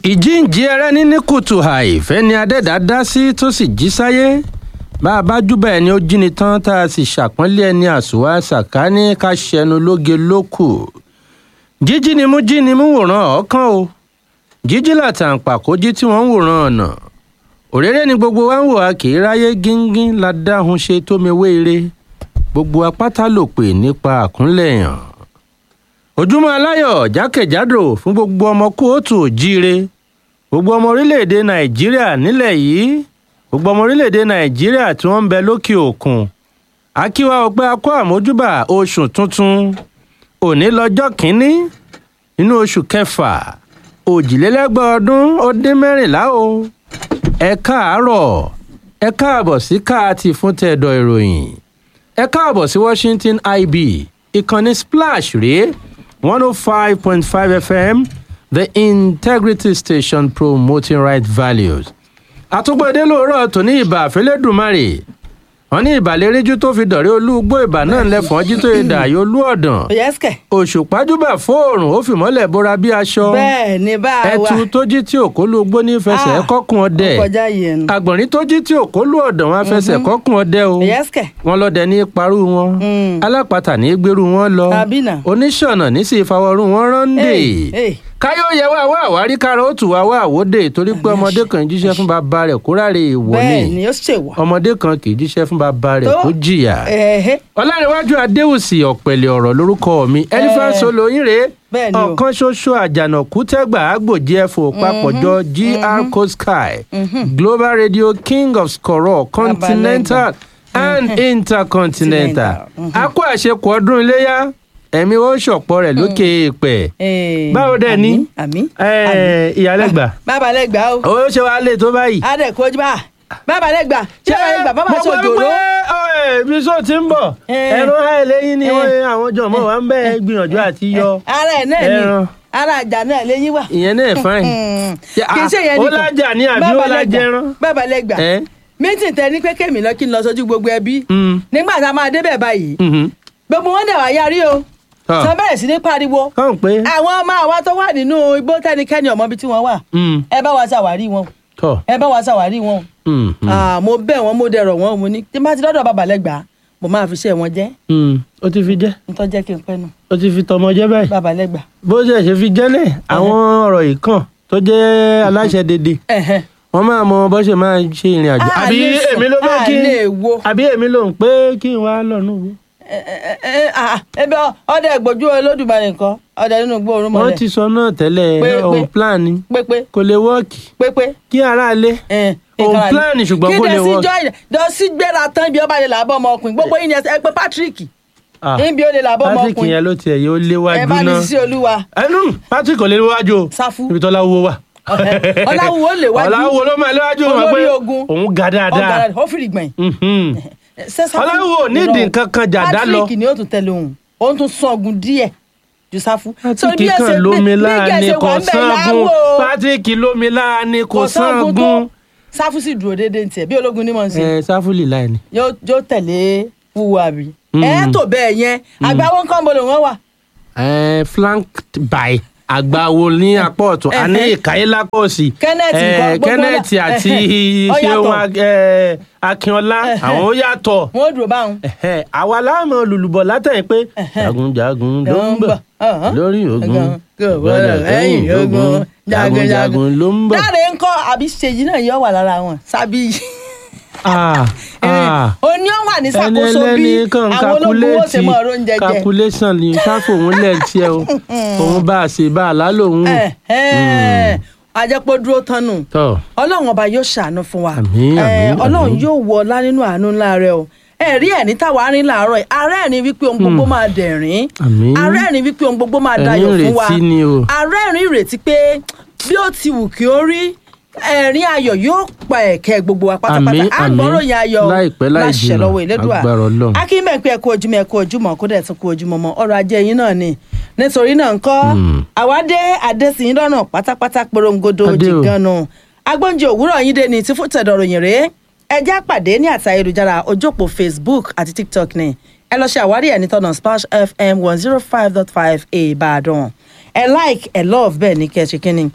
ìjíǹjí ẹrẹ́ni ní kùtù àì fẹ́ni adẹ́dá dá sí tó sì jí sáyé bá a bá júbà ẹni ó jí ni tán tá a sì ṣàpọ́nlé ẹni àsùnwá sàkáání ká ṣẹnu lóge lókù jíjí ni mú wòran ọ̀ọ́kán o jíjí làtàǹpà kó jí tí wọ́n ń wòran ọ̀nà òréré ni gbogbo wa ń wò á kì í ráyé gíngín la dáhùn ṣe tómiwé ire gbogbo apáta lò pè nípa àkúnlẹ̀yàn ojúmọ́ aláyọ̀ jákèjádò fún gbogbo ọmọ kóòtù òjíire gbogbo ọmọ orílẹ̀-èdè nàìjíríà nílẹ̀ yìí gbogbo ọmọ orílẹ̀-èdè nàìjíríà tí wọ́n ń bẹ lókè òkun akíwá ọpẹ́ akọ àmójúbà oṣù tuntun òní lọ́jọ́ kínní nínú oṣù kẹfà òjìlélẹ́gbẹ̀ ọdún ó dín mẹ́rìnlá o ẹ káàárọ̀ ẹ káàbọ̀ sí káàtì fún tẹ̀dọ̀ ìròyìn ẹ káàbọ̀ sí Washington IB ìkànnì Splash rèé 105.5 FM, the integrity station promoting right values. àtúgbòde lóòrọ̀ tòní ìbà àfẹlẹ́dùmarè wọn ní ìbàlẹ́rẹ́jú tó fi dọ̀rẹ́ olúgbó ìbà náà lẹ́fọ̀n jí tó yẹ dààyè olú ọ̀dàn òṣùpájúbà fóòrùn ó fìmọ́lẹ̀ bóra bí aṣọ ẹtu tó jí tí òkólú gbó ní fẹsẹ̀ kọ́kùn ọdẹ àgbọ̀nrín tó jí tí òkólú ọ̀dàn wọn fẹsẹ̀ kọ́kùn ọdẹ o wọn lọ́dẹ ní parú wọn alápatà ní gbèrú wọn lọ oníṣọ̀nà ní sì fawọ́rú wọn rọ́ǹdè káyọ̀ yẹ wá wá àwárí kára ó tù wá wá àwòdè torí pé ọmọdé kan jíṣẹ́ fún bàbá rẹ̀ kó ráre ìwọ ni ọmọdé kan kì í jíṣẹ́ fún bàbá rẹ̀ kó jìyà. ọlárẹ̀wájú adéwùsì ọ̀pẹ̀lẹ̀ ọ̀rọ̀ lórúkọ mi ẹlifásọ lóyún rèé ọ̀kan ṣoṣo àjànàkú tẹ́gbà àgbòjì ẹ̀fọ́ papọ̀jọ GR Coast Sky Global Radio King of Skoro Continental and Intercontinental a kó àṣekù ọdún iléyá ẹ̀mí ó ṣọ̀pọ̀ rẹ̀ lókè èèpẹ̀. báwo dẹ̀ ni ìyálẹ́gbà. bàbá lẹ́gbà o. ó ṣe wàá lè tó báyìí. adẹ kojú bá bàbá lẹ́gbà ṣé bàbá lẹ́gbà bàbá ṣe òjòrò. mo gbọ́ pé biso ti ń bọ̀ ẹ̀rọ ẹlẹ́yìn ni àwọn jọ̀mọ́ wa ń bẹ́ẹ̀ gbìyànjú àti yọ ara ẹ̀ náà ni ara àjà náà lẹ́yìn wà. ìyẹn náà fine. kì í ṣe yẹn nìkan ó lájà ní àbí ó lájẹran. bàbá lẹ́gbà mítìn tẹ ní pé kémi lọ kí n lọ sójú gbogbo ẹbí nígbà tá a máa débẹ̀ báyìí gbogbo wọn dẹ̀ wá yarí o sọ bẹ̀rẹ̀ sí ní pariwo àwọn ọmọ àwa tó wà nínú igbó tẹnikẹ́ni ọmọ ibi tí wọ́n wà ẹ bá wa ṣàwárí wọn ẹ bá wa ṣàwárí wọn mo bẹ̀ wọ́n mo dẹ̀rọ̀ wọ́n mo ní tí n bá ti dọ́dọ̀ bàbá lẹ́gbàá mo máa fi ṣe wọn jẹ́. ó ti fi jẹ́. n tó jẹ́ kí n pẹ́ nu. ó ti fi tọmọ jẹ́ báyìí. bàbá lẹ́gbàá. bó ṣe fi jẹ́lẹ̀ àwọn ọ̀rọ̀ yìí kàn tó jẹ́ aláṣẹ dédé wọ́n máa mọ bó ṣe máa ṣe ìrìn àjò àbí èmi ló ń pé kí n wá lọ́nù wo ebe ọdẹ ìgbójú olódùmarè nǹkan ọdẹ nínú igbó orun mọlẹ. wọ́n ti sọ náà tẹ́lẹ̀ on plan ni kò lè wọ́ọ̀kì kí ara lé on plan ṣùgbọ́n kò lè wọ́ọ̀kì. kí dẹ́sí gbéra tán ibi ọba lè làbọ̀ ọmọkùnrin gbogbo yìí ni ẹ pé Patrick ibi ó lè làbọ̀ ọmọkùnrin. Patrick yẹn ló tiẹ̀ yóò léwájú náà ẹ bá ní sí olúwa. Patrick kò lè léwájú o ibi tó láwùwọ́ wà. ọláwùwọ́ lè wájú ọláwùwọ́ ló máa léwájú olórí ogun òun ga dáadáa ó fìrì gbẹ̀yìn ọlọ́wọ́ nídìí kankan jàdá lọ. Patrick ni ó tún tẹ̀lé òun tún sọ̀gùn díẹ̀ ju Sáfù. Patrick kan lómi láàánú kò sángun Patrick lómi láàánú kò sángun. Sáfù sì dúró déédéé tiẹ̀ bí ológun ní mọ̀ sí. Sáfù lè láì ní. yóò tẹ̀lé wúwo àbí. tó bẹ́ẹ̀ yẹn àgbáwọ́ nǹkan bolo wọn wà. flanked by àgbàwo ní apá ọ̀tún a ní ìkàyé lápá òsì Kenneth àti ṣéun Akínọlá àwọn ó yàtọ̀ wọn ò dúró báwọn. àwa láàmú olùlùbọ̀ látẹ̀yìn pé jagunjagun ló ń bọ̀ lórí ogun gbọ́dọ̀ lẹ́yìn ogun jagunjagun ló ń bọ̀. dáre ń kọ́ àbí ṣèyí náà yóò wà lára wọn sábì oní ọ wà ní ṣàkóso bí àwọn ológun ó ṣe mọ ọ̀rọ̀ oúnjẹ jẹ. calculation ni káfọ òun lẹ tiẹ o òun bá a ṣe bá a lálòun. ajẹ́pọ̀ dúró tán nù ọlọ́run ọba yóò ṣàánú fún wa ọlọ́run yóò wọ ọlá nínú àánú ńlá rẹ o ẹ̀rí ẹ̀ ní táwa rìn láàárọ̀ ẹ̀ ààrẹ ẹ̀ ní wípé ohun gbogbo máa dẹ̀rín ààrẹ ẹ̀ ní wípé ohun gbogbo máa dayọ̀ fún wa ààrẹ ẹ̀ ní ìrètí pé bí ó ti wù kí ó rí ẹ̀rín ayọ̀ yóò pa ẹ̀kẹ́ gbogbo wa pátápátá agbọ́ròyìn ayọ̀ láṣẹ lọ́wọ́ Elédùà akínbẹ̀ǹpẹ̀ ẹ̀kú ojúmọ́ kó dẹ̀ tún kú ojúmọ́ mọ́ ọrọ̀ ajé yín náà ni nítorí náà ńkọ́ àwádé adésìyín lọ́nà pátápátá porongodo jìgànnù agbóúnjẹ òwúrọ̀ yín dé ní tí fún tẹ̀dọ̀ròyìn rèé ẹ já pàdé ní àti ayélujára ojópò Facebook àti TikTok ni ẹ lọ ṣe àwárí ẹ̀ ní tọ́nà Splash FM 105.5 Ìbàdàn ẹ like ẹ love bẹ́ẹ̀ ní kẹ́ ẹ ṣe kínní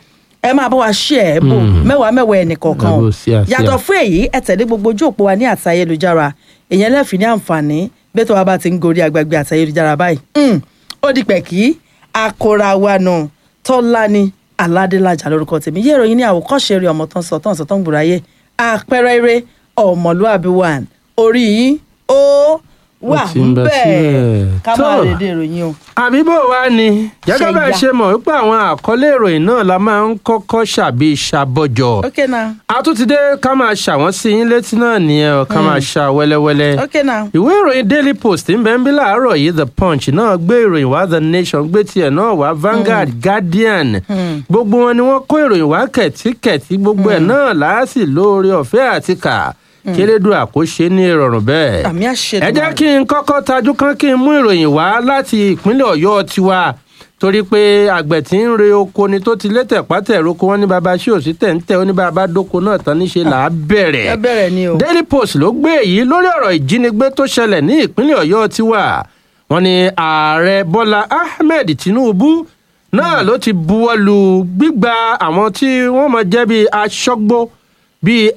ẹ máa bá wa ṣí ẹ bò mẹ́wàá ẹnìkọ̀ọ̀kan o yàtọ̀ fún èyí ẹ tẹ̀lé gbogbo ojú òpó wa ní àti ayélujára èèyàn lẹ́fì ní àǹfààní bẹ́ẹ̀ tó wa bá ti ń gorí agbègbè àti ayélujára báyìí ó di pẹ̀kí akora wa nù Tọ́lání Aládélájà lórúkọ tèmi yé ìròyìn ní àwòkọ́ṣe rẹ̀ ọmọ tán sọ tán gbùráyé àpẹẹrẹ eré ọmọlúàbí wà orí yín ó wà ń bẹ́ẹ̀ ká máa lè dé ìròyìn o. àbí bó wá ni gẹ́gẹ́ bá ṣe mọ̀ wípé àwọn àkọlé ìròyìn náà la máa ń kọ́kọ́ ṣàbí ṣàbọ̀jọ̀. okay now. a tún ti dé ká máa ṣàwọ́n sí yín létí náà nìyẹn ká máa ṣà wẹ́lẹ́wẹ́lẹ́. okay now. ìwé ìròyìn Daily Post ń bẹ ń bí láàárọ̀ yìí The Punch náà gbé ìròyìn wá The Nation gbé tiẹ̀ náà wá Vanguard Guardian gbogbo wọn ni wọ́n kó ìròyìn wá kẹ̀tíkẹ̀tí gbogbo ẹ̀ náà láàsì lóore ọ̀fẹ́ àti kà kérédù àkóṣe ní ìrọ̀rùn bẹ́ẹ̀. ẹ jẹ́ kí n kọ́kọ́ tajú kan kí n mú ìròyìn wá láti ìpínlẹ̀ Ọ̀yọ́ tiwa torí pé àgbẹ̀ tí ń re oko ni tó ti létẹ̀ pátẹ̀ roko wọn ní baba ṣé òsì tẹ̀ǹtẹ̀ ó ní baba dóko náà tán níṣe là á bẹ̀rẹ̀. ẹ bẹ̀rẹ̀ ni o. Daily Post ló gbé èyí lórí ọ̀rọ̀ ìjínigbé tó ṣẹlẹ̀ ní ìpínlẹ̀ Ọ̀yọ́ tiwa wọn ni ààrẹ Bọ́lá Ahmed Tinubu náà ló ti buwọ́lu gbígba àwọn tí wọ́n mọ̀ jẹ́ bíi aṣọ́gbó bíi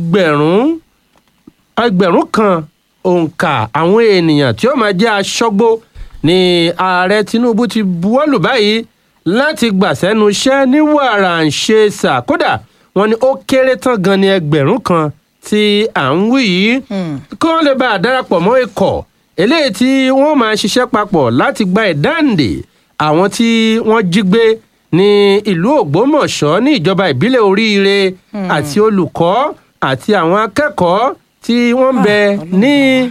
ẹgbẹ̀rún kan òǹkà àwọn ènìyàn tí ó máa jẹ́ aṣọ́gbó ni ààrẹ Tinubu ti buwọ́lù báyìí láti gbà sẹ́nu iṣẹ́ ní wàrà ń ṣe sà kódà wọ́n ní ó kéré tán gan ni ẹgbẹ̀rún kan tí à ń wí yìí kí wọ́n lè bá a darapọ̀ mọ́ ikọ̀ eléyìí tí wọ́n máa ṣiṣẹ́ papọ̀ láti gba ìdáǹdè àwọn tí wọ́n jí gbé ní ìlú Ògbómọ̀ṣọ́ ní ìjọba ìbílẹ̀ Oríire àti olùkọ́ àti àwọn akẹ́kọ̀ọ́ tí wọ́n ń bẹ ní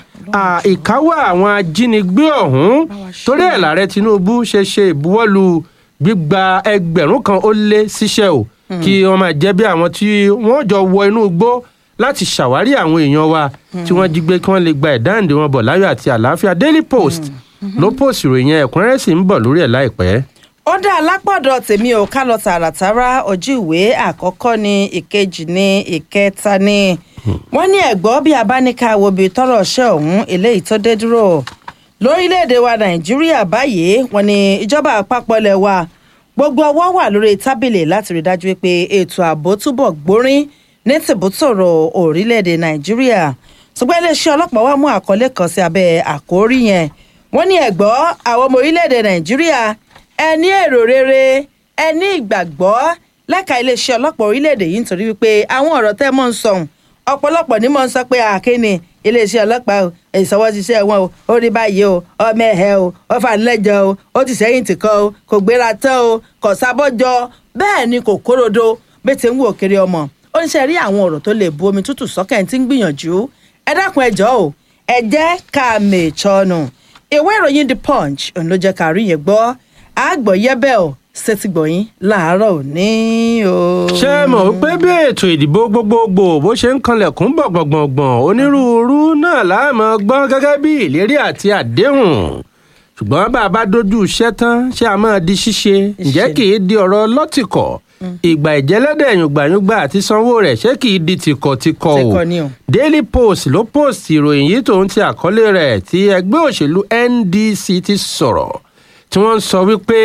ìkáwọ́ àwọn ajínigbé ọ̀hún torí ẹ̀ lààrẹ Tinubu ṣe ìbuwọ́lù gbígba ẹgbẹ̀rún kan ó lé síṣẹ́ o kí wọ́n máa jẹ́ bí àwọn tí wọ́n jọ wọ inú igbó láti ṣàwárí àwọn èèyàn wa tí wọ́n jí gbé kí wọ́n lè gba ìdáǹdè wọn bọ̀ láyọ̀ àti àlàáfíà. Daily Post ló post ìròyìn ẹ̀kúnrẹ́rẹ́ sì ń bọ̀ lórí ẹ̀ láìpẹ́. ó dá alápọ̀dọ̀ tèmi ò ká lọ tààràtàrà ojú ìwé àkọ́kọ́ ní ìkejì ní ìkẹta ní wọ́n ní ẹ̀gbọ́ bí abáníká wo bí tọ́rọ̀ ṣẹ́ ọ̀hún eléyìí tó dé dúró lórílẹ̀‐èdè wa Nàìjíríà báyìí wọ́n ní ìjọba àpapọ̀ ilẹ̀ wa gbogbo ọwọ́ wà lórí tábìlì láti rí dájú pé ètò ààbò túbọ̀ gbórín ní tìbútòrò orílẹ̀‐èdè Nàìjíríà ṣùgbọ́n iléeṣẹ́ ọlọ́pàá wa mú àkọlé kan sí abẹ́ àkórí yẹn wọ́n ní ẹ̀gbọ́ àwọn ọmọ orílẹ̀‐èdè Nàìjíríà ẹ ní èrò rere ẹ ní ìgbàgbọ́ lẹ́ka iléeṣẹ́ ọlọ́pàá orílẹ̀‐èdè yìí nítorí wípé àwọn ọ̀rọ̀ tẹ́ mọ́ ń sọ̀hún ọ̀pọ̀lọpọ̀ ní mọ̀ ń sọ pé àkíní iléeṣẹ́ ọlọ́pàá o ìṣọwọ́ṣiṣẹ́ wọn o ó rí báyìí o ọmọ ẹ̀hẹ́ o ó fà nílẹ̀jọ o ó ti sẹ́yìn tìkọ́ o kò gbéra tán o kò sábọ́jọ bẹ́ẹ̀ ni kò kórodo bẹ́ẹ̀ ti ń wò kiri ọmọ ó ń ṣe rí àwọn ọ̀rọ̀ tó lè bu omi tútù sọ́kẹ́ tí ń gbìyànjú ẹ dákun ẹ jọ̀ọ́ o ẹ jẹ́ ká mèétsọ́nù ìwé ìròyìn The Punch òun ló jẹ́ ká rí yẹn gbọ́ àgbọ̀yẹ́bẹ̀ o ṣètìgbọ̀yìn láàárọ̀ òní o. ṣé mọ̀ pé bí ètò ìdìbò gbogbogbò bó ṣe ń kanlẹ̀kùn bọ̀ gbọ̀ngbọ̀ngbọ̀n onírúurú náà láàmú gbọ́n gẹ́gẹ́ bí ìlérí àti àdéhùn ṣùgbọ́n bá a bá dojú iṣẹ́ tán ṣé a máa di ṣíṣe ǹjẹ́ kì í di ọ̀rọ̀ lọ́tìkọ̀ ìgbà ìjẹ́lẹ́dẹ̀ yùngbàyùngbà àti sanwó rẹ̀ ṣé kì í di tìkọ̀tìkọ̀ o. Daily Post ló post ìròyìn yìí tòun ti àkọlé rẹ̀ tí ẹgbẹ́ òṣèlú NDC ti sọ̀rọ̀ tí wọ́n sọ wípé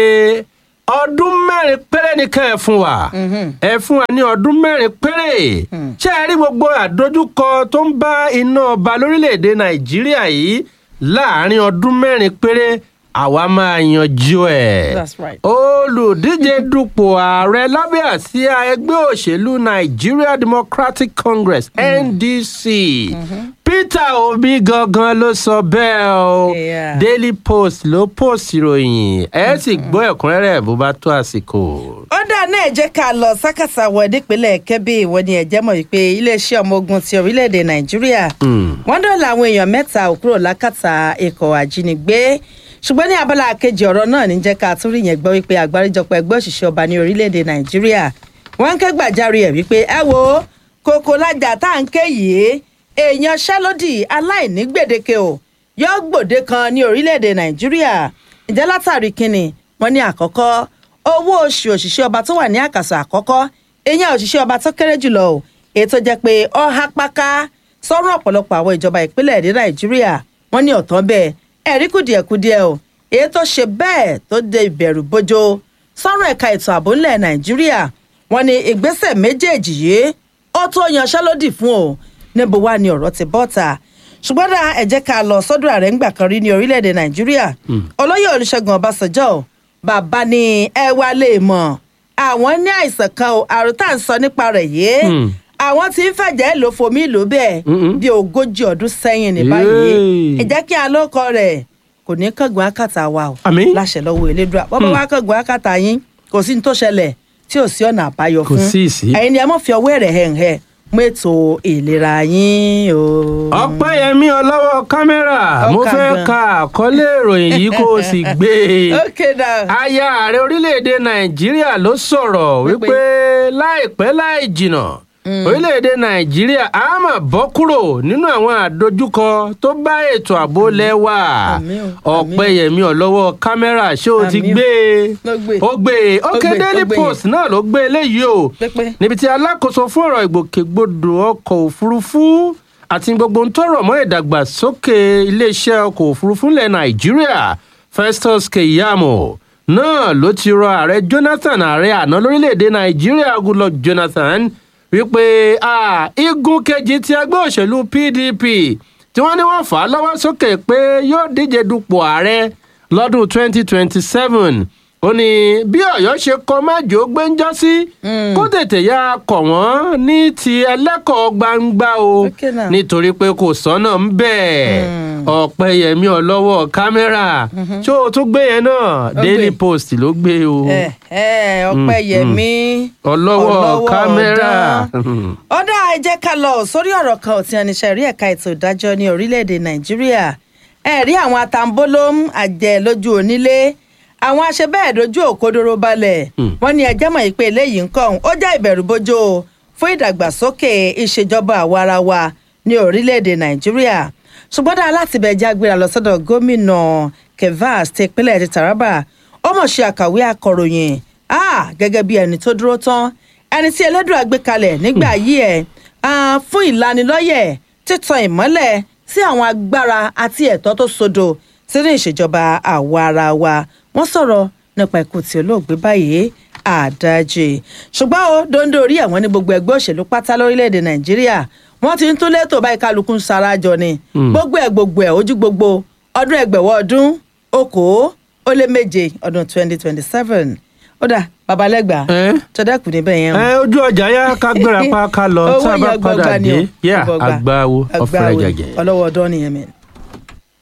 ọdún mẹ́rin péré ni ká ẹ fún wa ẹ fún wa ní ọdún mẹ́rin péré ṣé ẹ rí gbogbo àdójúkọ tó ń bá iná ọba lórílẹ̀‐èdè Nàìjíríà yìí láàárín ọdún mẹ́rin péré àwa máa yanjú ẹ̀. olùdíje dupò ààrẹ lábẹ́ àsíá ẹgbẹ́ òṣèlú Nigeria Democratic Congress NDC Peter Obi gangan ló sọ bẹ́ẹ̀ o. Daily Post ló post ìròyìn ẹ sì gbọ́ ẹ̀kúnrẹ́rẹ́ bó bá tó àsìkò. ó dá náà jẹ́ ká lọ sákàtà wọ nípínlẹ̀ Kebbi ìwọ ni ẹ̀jẹ̀ mọ̀ wípé iléeṣẹ́ ọmọ ogun ti orílẹ̀-èdè Nàìjíríà wọ́n dọ̀là àwọn èèyàn mẹ́ta kúrò lákàtà ikọ̀ ajínigbé ṣùgbọ́n ní abala kejì ọ̀rọ̀ náà ní jẹ́ ká tún rí yẹn gbọ́ wípé àgbáríjọpọ̀ ẹgbẹ́ òṣìṣẹ́ ọba ní orílẹ̀-èdè Nàìjíríà wọ́n ń ké gbàjarè ẹ̀ wípé ẹ wo kòkó lájà tá à ń ké yìí èèyàn ṣẹ́lódì aláìní gbèdéke o yóò gbòde kan ní orílẹ̀-èdè Nàìjíríà ǹjẹ́ látàrí kínni wọ́n ní àkọ́kọ́ owó oṣù òṣìṣẹ́ ọba tó wà ní àkàsọ̀ àkọ́kọ́ èèyàn òṣìṣẹ́ ọba tó kéré jùlọ o èyí tó jẹ́ pé ó há páká sọ́run ọ̀pọ̀lọpọ̀ àwọn ìjọba ìpínlẹ̀ ní Nàìjíríà wọ́n ní ọ̀tán bẹ́ẹ̀ ẹ̀rí kùdìẹ̀kudiẹ o èyí tó ṣe bẹ́ẹ̀ tó de ìbẹ̀rù bójó sọ́run ẹ̀ka ètò ààbò ńlẹ̀ Nàìjíríà wọ́n ní ìgbésẹ̀ méjèèjì yìí ó tó yanṣẹ́lódì fún o níbo wá ni ọ̀rọ̀ ti bọ́ta ṣùgbọ́n dá ẹ jẹ́ ká lọ sọ́dọ̀ ààrẹ ńgbà kan rí ní orílẹ̀-èdè nàìjíríà olóyè olùṣègùn ọbásanjọ́ bàbá ni ẹ wá lè mọ̀ àwọn ní àìsàn kan o àrùn tá à ń sọ nípa rẹ̀ yìí àwọn tí ń fẹ̀jẹ̀ ló fomi lò bẹ́ẹ̀ bí 40 ọdún sẹ́yìn ní báyìí ẹ jẹ́ kí alókọ rẹ̀ kò ní kángun akátá wa o láṣẹ lọ́wọ́ elédùà bọ́bá wa kángun akátá yín kò sí ní tó ṣẹlẹ̀ tí ò sí ọ̀nà àbáyọ fún ẹ̀yin ni ẹ mọ̀ fi ọwọ́ rẹ̀ hẹ̀ mú ètò ìlera yín o. Ọpẹ́yẹmí ọlọ́wọ́ kámẹ́rà mo fẹ́ ka àkọlé ìròyìn yìí kó o sì gbé e. Aya ààrẹ orílẹ̀-èdè Nàìjíríà ló sọ̀rọ̀ wípé láìpẹ́ láì jìnnà orílẹ̀-èdè Nàìjíríà á máa bọ́ kúrò nínú àwọn àdojúkọ tó bá ètò ààbò lẹ́wà. Ọpẹ́yẹmí ọlọ́wọ́ kámẹ́rà ṣé o ti gbé e? Ó gbé e. OK Daily Post náà ló gbé eléyìí o níbi tí alákòóso fún ọ̀rọ̀ ìgbòkègbodò ọkọ̀ òfurufú àti gbogbo ń tọrọ mọ́ ìdàgbàsókè iléeṣẹ́ ọkọ̀ òfurufú ilẹ̀ Nàìjíríà Festus Keyamo náà ló ti rọ ààrẹ Jonathan ààrẹ àná lórílẹ̀‐èdè Nàìjíríà Goodluck Jonathan wípé igun kejì ti ẹgbẹ́ òṣèlú PDP tí wọ́n ní wọ́n fà á lọ́wọ́ sókè pé yóò díje dupò ààrẹ lọ́dún 2027 ó ní bí Ọ̀yọ́ ṣe kọ májò gbẹ́njọ́ sí kó tètè ya kọ̀ wọ́n ní ti ẹlẹ́kọ̀ọ́ gbangba o nítorí pé kò sọ́nà ń bẹ̀. Ọpẹ́yẹmí ọlọ́wọ́ kámẹ́rà ṣó o tún gbé yẹn náà Daily Post ló gbé o. Ọpẹ́yẹmí ọlọ́wọ́ kámẹ́rà. Ó dá ẹ jẹ́ ká lọ sórí ọ̀rọ̀ kan ò tí wọn ní sẹ́rí ẹ̀ka ètò ìdájọ́ ní orílẹ̀-èdè Nàìjíríà ẹ̀rí àwọn atambólóm àjẹ́ lójú onílé àwọn aṣebẹ́ẹ̀ dojú òkodoro balẹ̀ wọ́n ní ẹjẹ́ mọ̀ pé eléyìí nǹkan ó jẹ́ ìbẹ̀rùbojo fún ìdàgbàsókè ìṣèjọba àwarawa ní orílẹ̀-èdè Nàìjíríà ṣùgbọ́n dá láti bẹ̀ jágbéra lọ sọ́dọ̀ gómìnà Kevas ti ìpínlẹ̀ ti Taraba ó mọ̀ ṣe àkàwé akọ̀ròyìn gẹ́gẹ́ bí ẹni tó dúró tán ẹni tí Elédùà gbé kalẹ̀ nígbà yí ẹ̀ fún ìlanilọ́yẹ̀ títan ìmọ́lẹ̀ sí àwọn agbára àti ẹ̀tọ́ tó sodo sínú ìṣèjọba àwarawa wọ́n sọ̀rọ̀ nípa ikú tí olóògbé báyìí Àdájì ṣùgbọ́n ó dondo orí àwọn ní gbogbo ẹgbẹ́ òṣèlú pátá lórílẹ̀‐èdè Nàìjíríà wọ́n ti ń tún létò báyìí kálukú ń sarajọ ni gbogbo ẹ̀ ojú gbogbo ọdún ẹgbẹ̀wọ̀ ọdún 2027 ọdún 2027 ó dà babalẹ́gbà tọ́dẹ́kù níbẹ̀ yẹn. Ojú ọjà yá ká gbéra pa ká lọ tá a bá padà dé àgbáwo ọ̀fẹ́rẹ́ jẹjẹ. ọlọ́wọ́ ọdún nìyẹn mẹ́rin.